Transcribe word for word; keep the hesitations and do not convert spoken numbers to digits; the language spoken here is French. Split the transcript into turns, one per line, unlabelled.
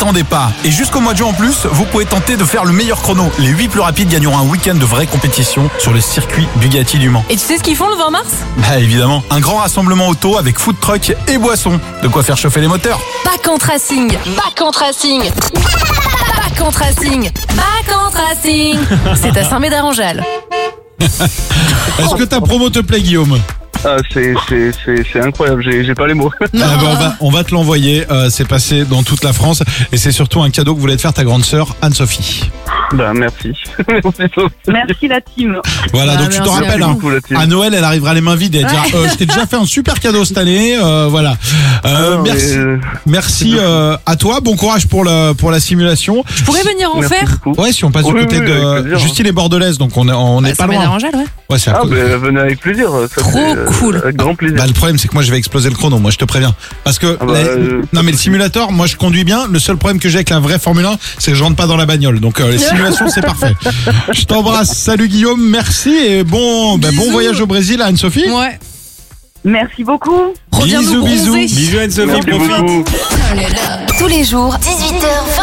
attendez pas. Et jusqu'au mois de juin en plus, vous pouvez tenter de faire le meilleur chrono. Les huit plus rapides gagneront un week-end de vraie compétition sur le circuit Bugatti du Mans.
Et tu sais ce qu'ils font le vingt mars ?
Bah évidemment, un grand rassemblement auto avec food truck et boissons. De quoi faire chauffer les moteurs.
Back en Racing, Back en Racing, Back en Racing, Back en Racing. C'est à Saint-Médard-en-Jalles.
Est-ce que ta promo te plaît, Guillaume ?
Ah, c'est, c'est, c'est, c'est incroyable, j'ai, j'ai pas les mots.
Ah ben, on va, on va te l'envoyer. Euh, c'est passé dans toute la France et c'est surtout un cadeau que voulait te faire ta grande sœur Anne-Sophie.
Bah, merci.
Merci la team.
Voilà,
Ah,
donc tu te
merci à
rappelles,
vous.
hein,
Beaucoup, la team.
à Noël, elle arrivera les mains vides et elle dira euh, je t'ai déjà fait un super cadeau cette année. Euh, voilà. Euh,
Ah non,
merci,
mais, euh,
merci euh, à toi. Bon courage pour la pour la simulation.
Je pourrais venir en
merci
faire ?
beaucoup.
Ouais, si on passe
Oui,
du côté
oui,
de
avec plaisir,
Justine et Bordelaise, donc on est on
Bah,
n'est pas loin.
Saint-Médard-en-Jalles, ouais.
Ouais, c'est à
Ah,
côté.
bah, venez avec plaisir. Ça
Trop
fait, euh,
cool.
Avec grand plaisir.
Bah, le problème, c'est que moi, je vais exploser le chrono. Moi, je te préviens. Parce que
Ah bah,
la-
euh,
non, mais le simulateur, moi, je conduis bien. Le seul problème que j'ai avec la vraie Formule un, c'est que je rentre pas dans la bagnole. Donc, euh, les simulations, c'est parfait. Je t'embrasse. Salut Guillaume, merci et bon, bah, bon
Bisous.
voyage au Brésil à Anne-Sophie.
Ouais.
Merci beaucoup.
Reviens nous
Bisous, bisous.
bronzer.
Bisous Anne-Sophie,
Merci
profite.
beaucoup.
Tous les jours, dix-huit heures vingt.